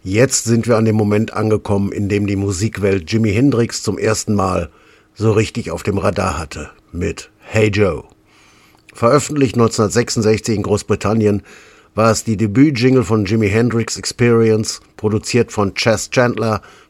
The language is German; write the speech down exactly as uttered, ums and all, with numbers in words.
Jetzt sind wir an dem Moment angekommen, in dem die Musikwelt Jimi Hendrix zum ersten Mal so richtig auf dem Radar hatte, mit Hey Joe. Veröffentlicht neunzehnhundertsechsundsechzig in Großbritannien, war es die Debüt-Jingle von Jimi Hendrix Experience, produziert von Chas Chandler